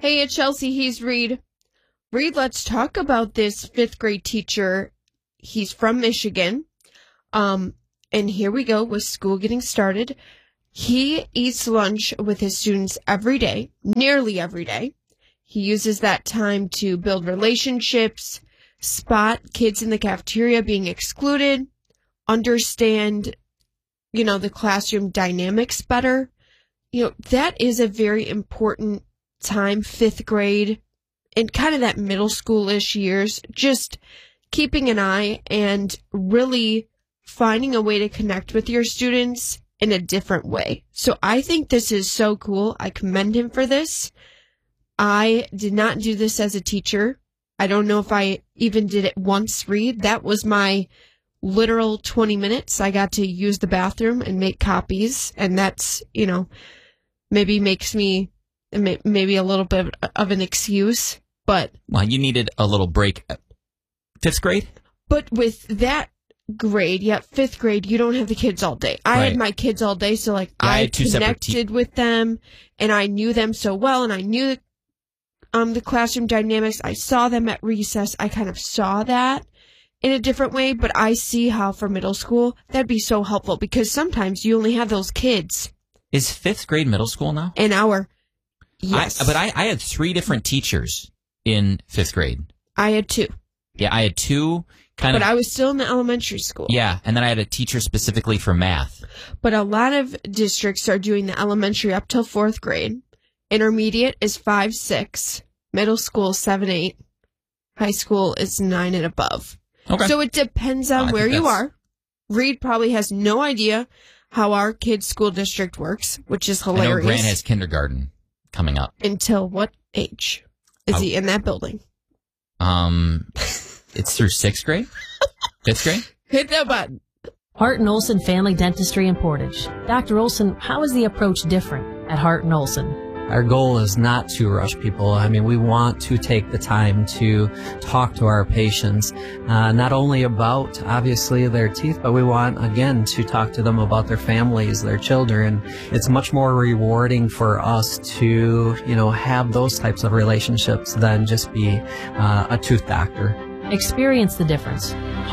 Hey, it's Chelsea. He's Reed. Reed, let's talk about this fifth grade teacher. He's from Michigan. And here we go with school getting started. He eats lunch with his students every day, nearly every day. He uses that time to build relationships, spot kids in the cafeteria being excluded, understand, the classroom dynamics better. That is a very important time, fifth grade, and kind of that middle school-ish years, just keeping an eye and really finding a way to connect with your students in a different way. So I think this is so cool. I commend him for this. I did not do this as a teacher. I don't know if I even did it once, Reed. That was my literal 20 minutes. I got to use the bathroom and make copies, and that's, maybe makes me maybe a little bit of an excuse, but... Well, you needed a little break. Fifth grade? But with that grade, fifth grade, you don't have the kids all day. I had my kids all day, so I connected with them, and I knew them so well, and I knew the classroom dynamics. I saw them at recess. I kind of saw that in a different way, but I see how for middle school, that'd be so helpful, because sometimes you only have those kids. Is fifth grade middle school now? An hour. Yes. I had 3 different teachers in fifth grade. I had 2. Yeah, I had 2 But I was still in the elementary school. Yeah, and then I had a teacher specifically for math. But a lot of districts are doing the elementary up till 4th grade. Intermediate is 5, 6. Middle school 7, 8. High school is 9 and above. Okay. So it depends on where you are. Reed probably has no idea how our kid's school district works, which is hilarious. I know Grant has kindergarten coming up. Until what age is he in that building? It's through 6th grade? 5th grade? Hit that button. Hart & Olson Family Dentistry in Portage. Dr. Olson, how is the approach different at Hart & Olson? Our goal is not to rush people. I mean, we want to take the time to talk to our patients, not only about, obviously, their teeth, but we want, again, to talk to them about their families, their children. It's much more rewarding for us to, have those types of relationships than just be a tooth doctor. Experience the difference.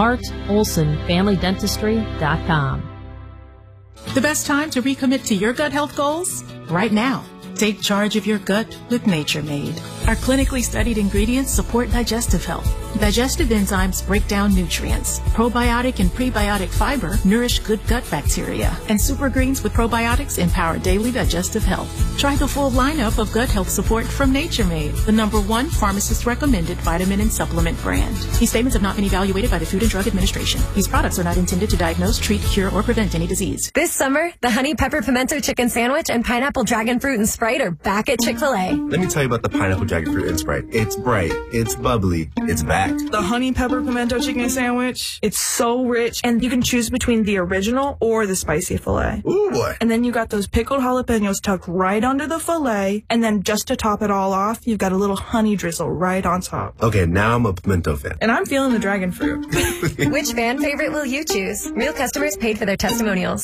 HartOlsonFamilyDentistry.com. The best time to recommit to your gut health goals? Right now. Take charge of your gut with Nature Made. Our clinically studied ingredients support digestive health. Digestive enzymes break down nutrients. Probiotic and prebiotic fiber nourish good gut bacteria. And super greens with probiotics empower daily digestive health. Try the full lineup of gut health support from Nature Made, the #1 pharmacist-recommended vitamin and supplement brand. These statements have not been evaluated by the Food and Drug Administration. These products are not intended to diagnose, treat, cure, or prevent any disease. This summer, the Honey Pepper Pimento Chicken Sandwich and Pineapple Dragon Fruit and Sprite are back at Chick-fil-A. Let me tell you about the Pineapple Dragon Fruit and Sprite. It's bright, it's bubbly, it's back. The Honey Pepper Pimento Chicken Sandwich, it's so rich, and you can choose between the original or the spicy filet. Ooh, boy. And then you got those pickled jalapenos tucked right under the filet, and then just to top it all off, you've got a little honey drizzle right on top. Okay, now I'm a pimento fan. And I'm feeling the dragon fruit. Which fan favorite will you choose? Real customers paid for their testimonials.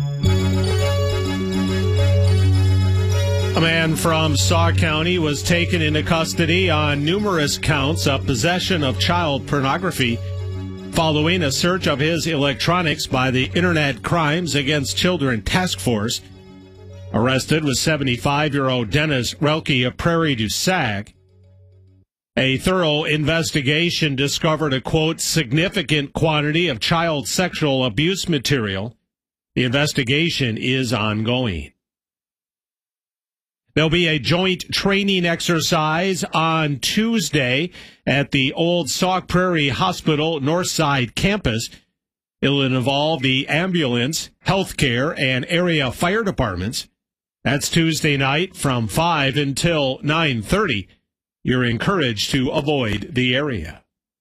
A man from Sauk County was taken into custody on numerous counts of possession of child pornography following a search of his electronics by the Internet Crimes Against Children Task Force. Arrested was 75-year-old Dennis Relke of Prairie du Sac. A thorough investigation discovered a, quote, significant quantity of child sexual abuse material. The investigation is ongoing. There'll be a joint training exercise on Tuesday at the Old Sauk Prairie Hospital Northside campus. It'll involve the ambulance, healthcare, and area fire departments. That's Tuesday night from 5 until 9:30. You're encouraged to avoid the area.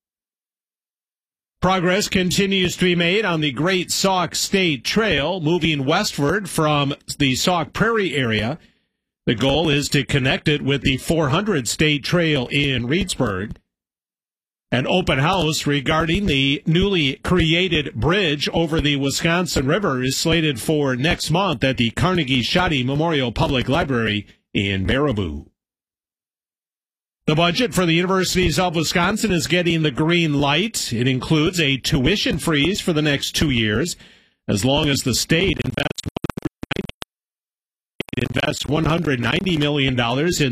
Progress continues to be made on the Great Sauk State Trail, moving westward from the Sauk Prairie area. The goal is to connect it with the 400 State Trail in Reedsburg. An open house regarding the newly created bridge over the Wisconsin River is slated for next month at the Carnegie Shoddy Memorial Public Library in Baraboo. The budget for the universities of Wisconsin is getting the green light. It includes a tuition freeze for the next 2 years, as long as the state invests $190 million in